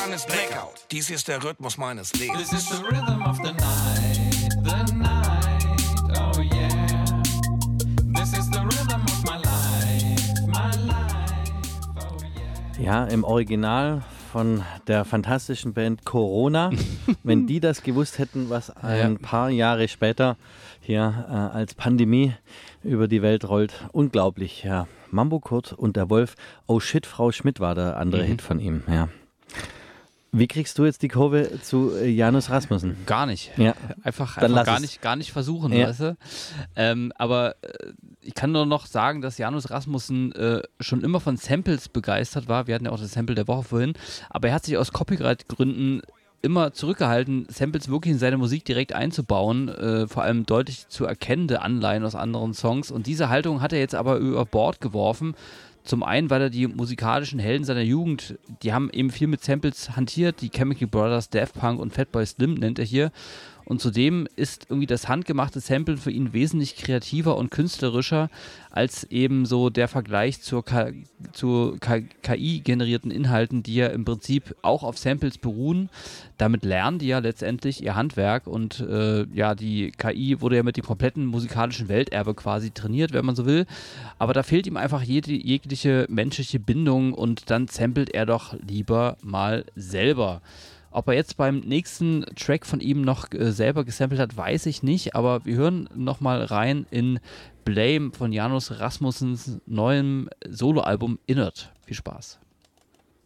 Blackout. Dies ist der Rhythmus meines Lebens. This is the rhythm of the night, oh yeah. This is the rhythm of my life, oh yeah. Ja, im Original von der fantastischen Band Corona. Wenn die das gewusst hätten, was ein paar Jahre später hier als Pandemie über die Welt rollt. Unglaublich, ja. Mambo Kurt und der Wolf. Oh shit, Frau Schmidt war der andere Hit von ihm, ja. Wie kriegst du jetzt die Kurve zu Janus Rasmussen? Gar nicht. Ja. Einfach gar nicht versuchen, ja. Weißt du? Aber ich kann nur noch sagen, dass Janus Rasmussen schon immer von Samples begeistert war. Wir hatten ja auch das Sample der Woche vorhin. Aber er hat sich aus Copyright-Gründen immer zurückgehalten, Samples wirklich in seine Musik direkt einzubauen, vor allem deutlich zu erkennende Anleihen aus anderen Songs. Und diese Haltung hat er jetzt aber über Bord geworfen. Zum einen, weil er die musikalischen Helden seiner Jugend, die haben eben viel mit Samples hantiert, die Chemical Brothers, Daft Punk und Fatboy Slim nennt er hier. Und zudem ist irgendwie das handgemachte Sample für ihn wesentlich kreativer und künstlerischer als eben so der Vergleich zu KI-generierten Inhalten, die ja im Prinzip auch auf Samples beruhen. Damit lernen die ja letztendlich ihr Handwerk und die KI wurde ja mit dem kompletten musikalischen Welterbe quasi trainiert, wenn man so will. Aber da fehlt ihm einfach jegliche menschliche Bindung und dann samplet er doch lieber mal selber. Ob er jetzt beim nächsten Track von ihm noch selber gesampelt hat, weiß ich nicht, aber wir hören nochmal rein in Blame von Janus Rasmussens neuem Soloalbum Innert. Viel Spaß.